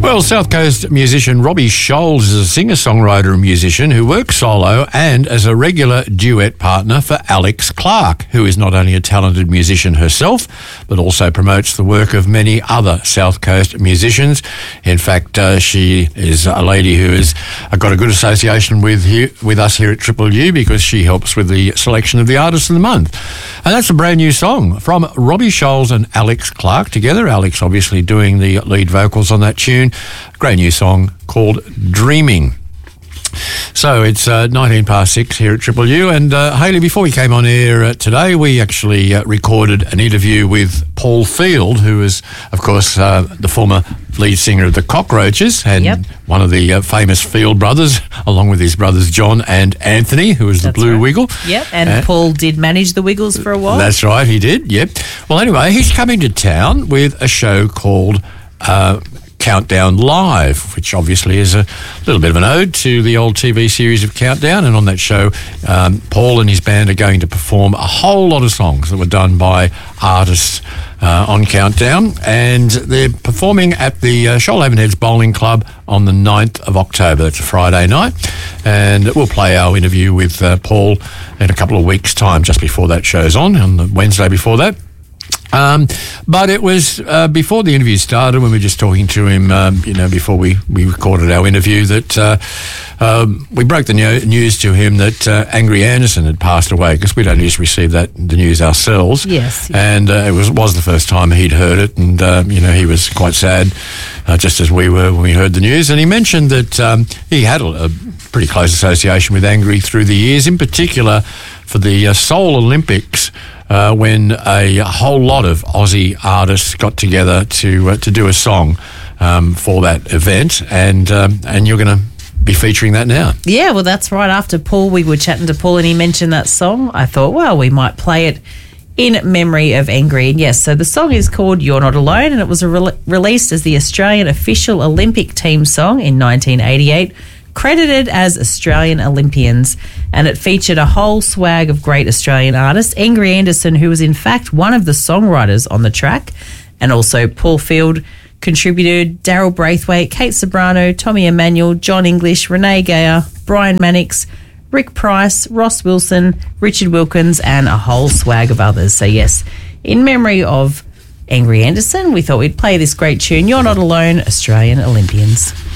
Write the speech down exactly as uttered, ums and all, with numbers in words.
Well, South Coast musician Robbie Scholes is a singer-songwriter and musician who works solo and as a regular duet partner for Alex Clark, who is not only a talented musician herself, but also promotes the work of many other South Coast musicians. In fact, uh, she is a lady who has got a good association with you, with us here at Triple U, because she helps with the selection of the Artist of the Month. And that's a brand new song from Robbie Scholes and Alex Clark together. Alex obviously doing the lead vocals on that tune. Great new song called Dreaming. So it's uh, nineteen past six here at Triple U. And uh, Hayley, before we came on air uh, today, we actually uh, recorded an interview with Paul Field, who is, of course, uh, the former lead singer of the Cockroaches and yep. one of the uh, famous Field brothers, along with his brothers John and Anthony, who was That's the Blue right. Wiggle. Yep, and uh, Paul did manage the Wiggles for a while. That's right, he did, yep. Well, anyway, he's coming to town with a show called Uh, Countdown Live, which obviously is a little bit of an ode to the old T V series of Countdown. And on that show, um, Paul and his band are going to perform a whole lot of songs that were done by artists uh, on Countdown. And they're performing at the uh, Shoalhaven Heads Bowling Club on the ninth of October. That's a Friday night. And we'll play our interview with uh, Paul in a couple of weeks' time, just before that show's on, on the Wednesday before that. Um, but it was uh, before the interview started, when we were just talking to him, um, you know, before we, we recorded our interview, that uh, um, we broke the new- news to him that uh, Angry Anderson had passed away, because we'd only just received that the news ourselves. Yes. yes. And uh, it was was the first time he'd heard it, and, uh, you know, he was quite sad, uh, just as we were when we heard the news. And he mentioned that um, he had a, a pretty close association with Angry through the years, in particular for the uh, Seoul Olympics, Uh, when a whole lot of Aussie artists got together to uh, to do a song um, for that event, and um, and you're going to be featuring that now. Yeah, well, that's right. After Paul, we were chatting to Paul and he mentioned that song. I thought, well, we might play it in memory of Angry. And yes, so the song is called You're Not Alone, and it was re- released as the Australian official Olympic team song in nineteen eighty-eight, credited as Australian Olympians, and it featured a whole swag of great Australian artists. Angry Anderson, who was in fact one of the songwriters on the track, and also Paul Field contributed, Daryl Braithwaite, Kate Sobrano, Tommy Emmanuel, John English, Renee Gayer, Brian Mannix, Rick Price, Ross Wilson, Richard Wilkins, and a whole swag of others. So yes, in memory of Angry Anderson, we thought we'd play this great tune, You're Not Alone, Australian Olympians.